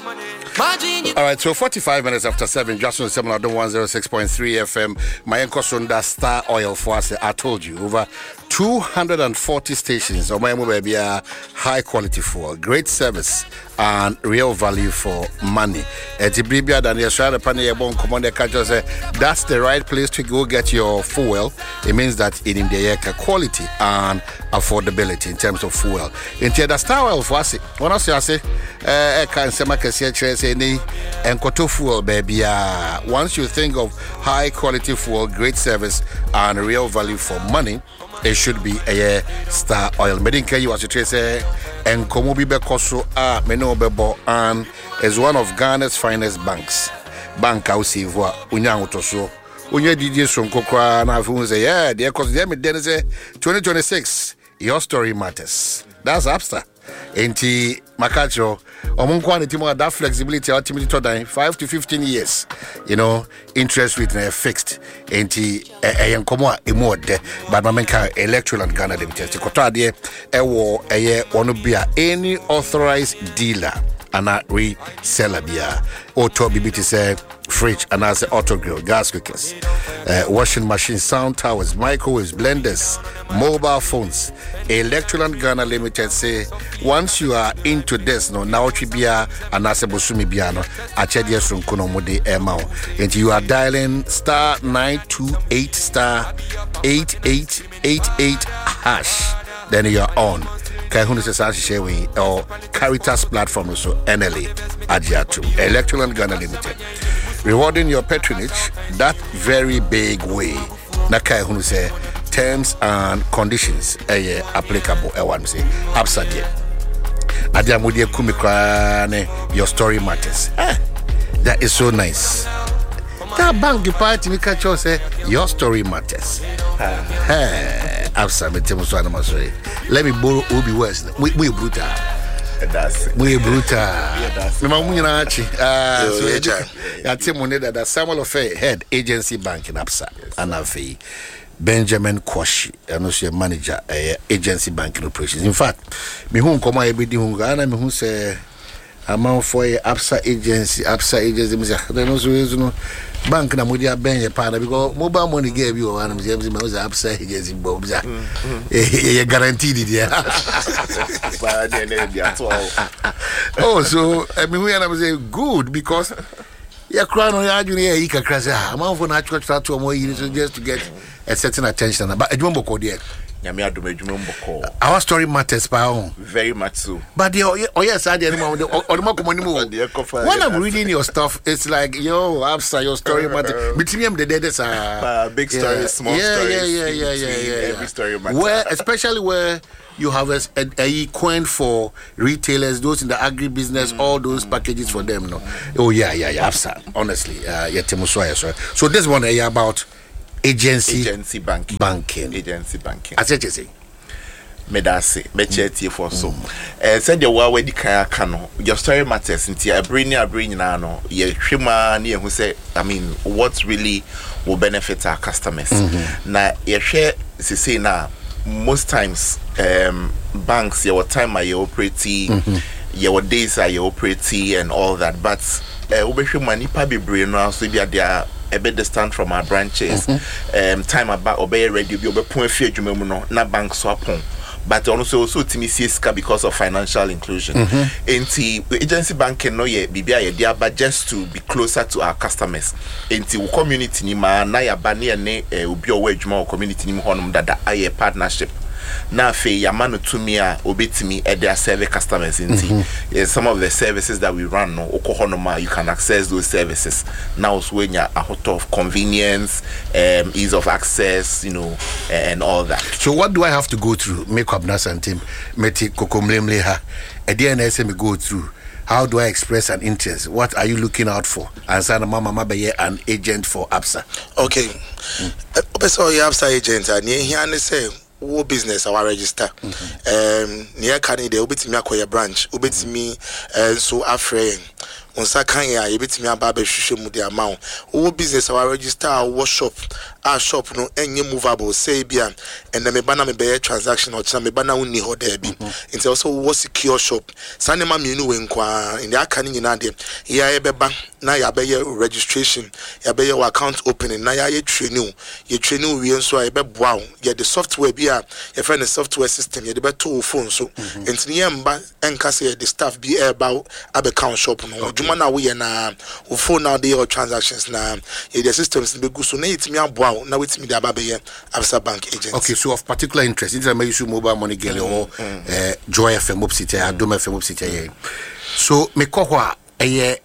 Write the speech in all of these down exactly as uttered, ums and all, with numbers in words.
All right, so forty-five minutes after seven, just on similar to one oh six point three F M. My Uncle Sunda Star Oil for us. I told you, over two hundred forty stations. Oh, my baby, high quality fuel, great service, and real value for money. That's the right place to go get your fuel. It means that it in the quality and affordability in terms of fuel. In the Star Oil for us, when I say, I say, I can say, I can say, and Koto fuel, baby. Uh, once you think of high quality fuel, great service, and real value for money, it should be a Star Oil. Medinka, you as you say, and Komobi Bekoso, ah, Meno Bebo, and is one of Ghana's finest banks. Bank House, Unyang Toso. Unya D J from Kokra, and I've say, yeah, dear, because them then say twenty twenty-six, your story matters. That's Absta. Enti Makacho, Omunkwan Timo that flexibility ultimately to five to fifteen years. You know, interest rate uh, fixed. Enti ayan komo a emo de but mamenka Electroland Ghana Limited. Koto ade e wo eye onu bia any authorized dealer ana reseller bia auto B B T say fridge and as auto grill, gas cookers, uh, washing machines, sound towers, microwaves, blenders, mobile phones. Electroland Ghana Limited say once you are into this, no now chibia and as a bosumi biano, achedia from konomode emao. And you are dialing star nine two eight star eight eight eight eight hash. Then you are on. Kaihunu Sasashewe or Caritas platform also N L A Adiatu. Electroland Ghana Limited. Rewarding your patronage that very big way. Nakai Hunu say terms and conditions eh applicable. I want to say absade. Adiamudi kumikwane your story matters. Eh, that is so nice. That bank the party we catch us say your story matters. Eh, absade temuswana masori. Let me borrow Obi West. We we brutal. That's we brutal. Me mamunyina achi. Ah, so ya temu ne da Samuel Ofe head agency bank in Absa and Afi Benjamin Kwashi and also manager uh, agency banking operations. In fact, me hu nkoma e bedi hu Ghana me hu say amount for Absa agency Absa agency me say no so no bank na modi abenye partner because mobile money gave you one me say me was Absa agency bob za e guaranteed there. Oh, so I mean we are say good because yeah, crown on your junior he can crash. I'm for natural start to more years just to get a certain attention. But I don't know there. Our story matters, pa. Very much so. But the oh yes, I didn't know. When I'm reading your stuff, it's like yo, Absa, your story matters. Between them, the dead is a big story, small story. Yeah, yeah, yeah, yeah, yeah. Every story matters. Where, especially where you have a, a, a coin for retailers, those in the agribusiness, mm. all those packages for them. No, oh yeah, yeah, yeah, Absa. Honestly, uh, yeah, Temuswaya. So this one is about agency, agency banking, banking, agency banking. As I say, medase, mecheti for so. Eh, said the wa wedi kaya kano. Your story matters. Inti I bring you, I bring you now. Ye shima ni who say. I mean, what really will benefit our customers? Mm-hmm. Na ye share say na. Most times, um, banks, your time are you operating, mm-hmm. your days are you operating, and all that. But uh, money probably brain now, so they are a bit distant from our branches. Mm-hmm. Um, time about obey ready, be obey point fear, you know, na bank swap on. But also, also to me, because of financial inclusion. Mm-hmm. And the agency banking no yet be idea, but just to be closer to our customers. And the community ni ma na ya bani ane ubi owe juma community ni honum dada aye partnership. Na fe yamano to me a obetimi e their service customers. And mm-hmm. some of the services that we run no okohonoma you can access those services. Now so when you a lot of convenience, um, ease of access, you know, and all that. So what do I have to go through? Make up Nas and Tim, Meti Kokomlemleha, a D N S me go through. How do I express an interest? What are you looking out for? And Sana Mama Mabaye, an agent for Absa. Okay. Mm. So you Absa agent, and you say wo business our register. Um, near Canada, ubit me acquire branch, ubit me, and so afraid. on sa kan ya yebetimi aba ba hwehwe mu de amount wo business our register our shop our shop no enye movable say bia and me bana me be transaction or china me bana unni ho there bi it's also wo secure shop sanema me nu we nkwa in the aka ni nyina de ya ye beba na ya be registration ya be your account opening na ya ye training ye training we nso ya be boa ye the software bia ye friend the software system ye de be to phone so enti ye mba enka say the staff be about abe account shop no djuma na we na wo phone now dey your transactions na ye the systems be go so na yetimi aboa na wetimi dey aba be ye Absa Bank agent. Okay, so of particular interest in terms use mobile money girl or uh, Joy F M upsite Adom F M upsite. So me ko ho a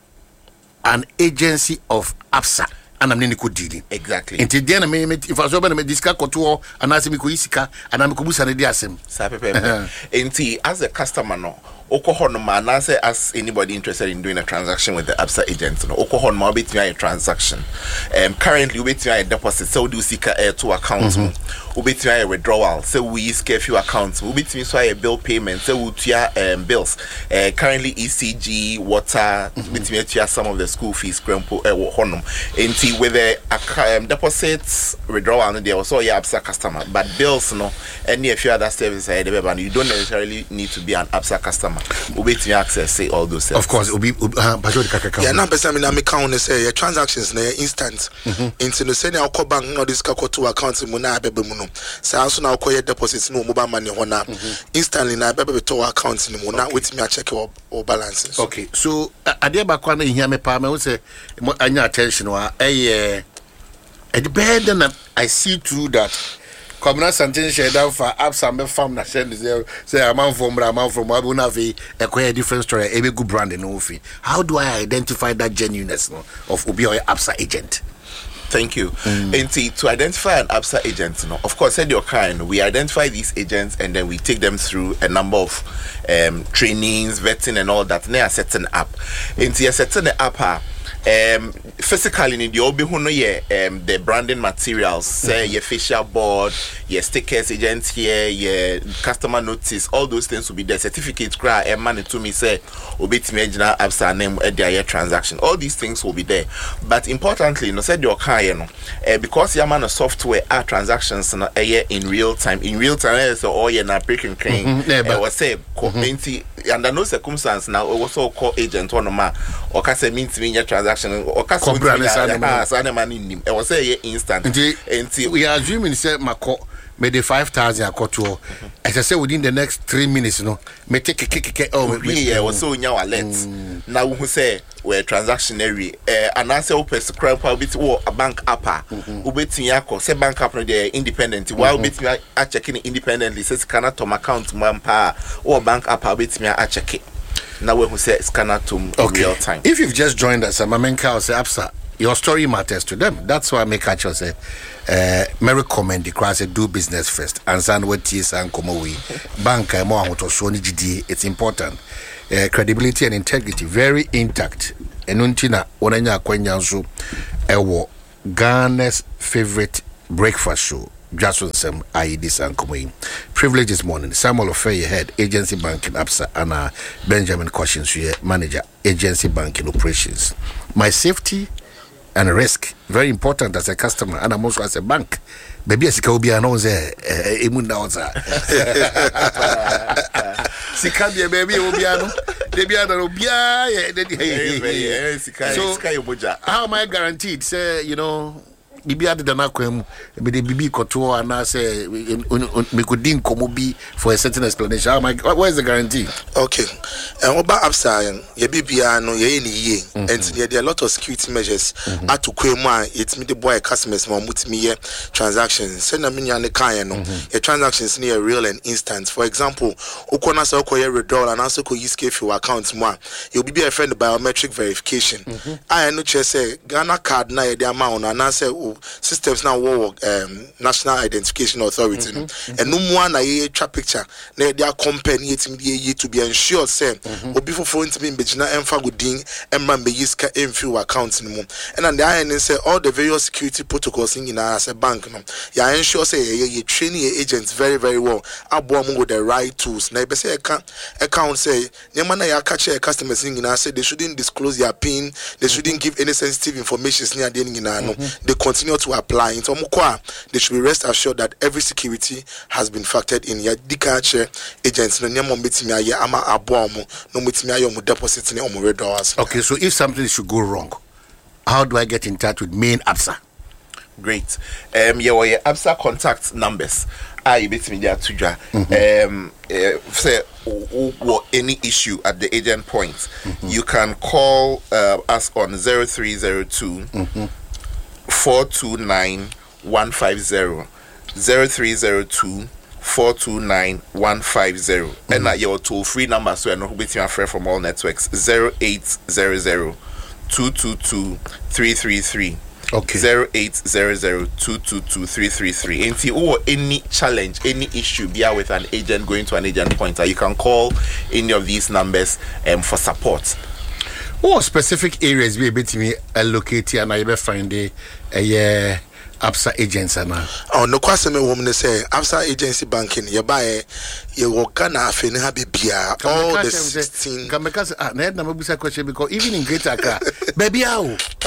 an agency of Absa and I'm nini ko dealing. Exactly. Inti dia na me if I so be na me discuss koto anase me ko isika ana me ko busa na di asem. Sa pepe. Inti as a customer no Okohon say as anybody interested in doing a transaction with the Absa agent, no Okohon ma bit a transaction. Um currently we bit a deposit, so do seek a two accounts, we bit a withdrawal, so we use a few accounts, we bit so a bill payment, so we tia um bills. Uh, currently E C G, water, bit me tia some of the school fees, grandpa uh honum. Inti with the um, deposits withdrawal and they also a Absa customer, but bills no any a few other services I and you don't necessarily need to be an Absa customer. We to access say all those services. Of course, will be uh, yeah, now person me account say transactions na instant. Into no say na call bank no this ka to account mu na abebe mu no. Say also na call deposits no mobile money ho na instantly na abebe to account ni mu na wait me check your balances. Okay, so ade ba kwa na hia me pa me say anya attention wa eh eh the better than I see through that. Communal something share down for Absa me farm na share say a man from a man from Abu Nafi a different story a good brand in Ofi. How do I identify that genuineness no, of Obi or Absa agent? Thank you. Mm. And see, to identify an Absa agent, no, of course, said your kind, we identify these agents and then we take them through a number of um, trainings, vetting, and all that. They are setting up. And see, setting the app. Um, physically, in the obi who know um the branding materials, say your facial board, your stickers, agents here, your customer notice, all those things will be there. Certificate, cry, and money to me say, obi to me general Absa name at their transaction. All these things will be there. But importantly, you know, said your car, you know, uh, because your man of software are transactions no, uh, in real time. In real time, so all your na breaking claim. I was say, community under no circumstance now, also call agent one ma or can say means me your transaction. Or cast I was say instant. And we are assuming say Mako made the five thousand to as I say within the next three minutes, you know, may take a kick. Oh, yeah, was so now alert. Now who say we're transactionary, uh, and answer open scrap bit or a bank upper who bet yako say bank up there independent while bit me at checking independently says cannot to my account one pa or bank upper bit me at check it. Now we say scanner to okay. real time. If you've just joined us, I'm Menka say Absa, your story matters to them. That's why I make catch say uh me recommend the class do business first. And san what is and come away. Bank mo ahoto so ni gidi. It's important. Uh, credibility and integrity very intact. Enuntina onanya kwanya nso ewo Ghana's favorite breakfast show. Jason Sam I D and Kumoy. Privilege this morning. Samuel Ofeye head agency banking Absa and uh, Benjamin Cautions manager agency banking operations. My safety and risk very important as a customer and I'm also as a bank. Baby as will be announced imunda oza. Sikabia baby will be ano. Baby ano bia so how am I guaranteed say you know Bibi ade dana kwam be the bibi koto and say me could din komo bi for a certain explanation. How am I, what is the guarantee? Okay. And about Absa ye bibia no ye ni ye and there are a lot of security measures at to kwema it's me the boy customers mo mutimi ye transactions send na me ne kan no your transactions near real and instant. For example, ukona say okoye withdrawal and also ko use kefi account mo you be a friend biometric verification I no che say Ghana card na ye the amount and say our systems now work um National Identification Authority no and no more na ye twa picture na they are company etim ye to be ensured say obi fofo ntimi mbegina emfa godin emma meyiska emfi account no mu and and the I N say all the various security protocols in as a bank no ya ensure say ye train your agents very very well abo am with the right tools na be say account say nyama na ya catch your customers in say they shouldn't disclose their pin, they shouldn't give any sensitive information near the no they continue to apply it they should be rest assured that every security has been factored in ya dikache agents no nyama metimi aye ama abo am no metimi aye mu deposit ni omo withdrawals. Okay, so if something should go wrong, how do I get in touch with main ABSA? Great. Um, yeah, well, yeah, ABSA contact numbers. I bet me there to um uh, say or any issue at the agent point, mm-hmm. you can call uh, us on zero three zero two four two nine one five zero zero three zero two four two nine one five zero and at your toll free number so I know who bet you friend from all networks zero eight zero zero two two two three three three. Okay. Zero eight zero zero two two two three three three. And or any challenge, any issue, be out with an agent going to an agent pointer, you can call any of these numbers um, for support. Or specific areas we able to me allocate and I will find a yeah. ABSA agents ana oh no kwase me woman say ABSA agency banking you buy you work na afeni ha bibia all the sixteen come because ah na na mabusa question because even in Greater Accra baby how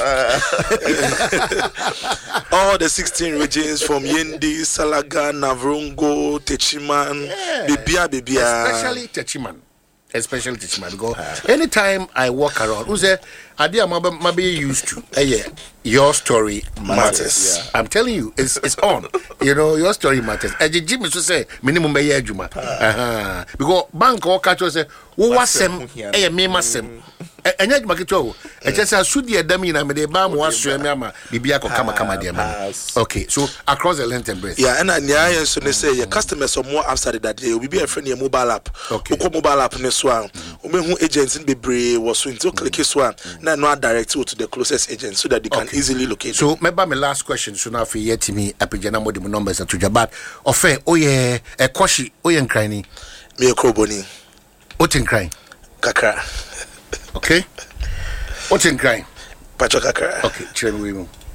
all the sixteen regions from Yendi, Salaga, Navrongo, Techiman, bibia bibia especially Techiman especially Techiman because anytime I walk around who say idea maybe used to uh, yeah your story matters, matters. Yeah. I'm telling you it's it's on you know your story matters and the Jimmy to say minimum be year juma uh because bank or catch say wo wasem eh me masem enya juma kicho e just should the dam na me dey ba mo aso me ama bibia ko kama kama dey man. Okay, so across the length and breadth yeah and nya yen so they say your customers are more after that day we be a friend your mobile app okay ko mobile app ne so an o me hu agents in bebre was so into click so an na no direct you to the closest agent so that they can okay. easily locate so remember my last question so now for yet me apigena mo the numbers at Jabat ofe oye e koshi oye nkrani me kroboni otin crying kakra okay otin crying pacho kakra okay chere we